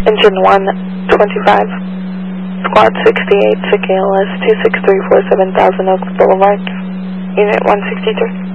Engine 125, Squad 68, SICK ALS 26347 Thousand Oaks Boulevard, Unit 163.